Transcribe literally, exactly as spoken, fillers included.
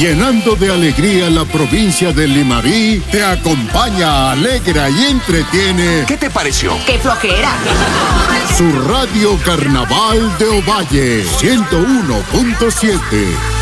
llenando de alegría la provincia de Limarí, te acompaña, alegra y entretiene. ¿Qué te pareció? ¡Qué flojera! Su radio Carnaval de Ovalle, ciento uno punto siete.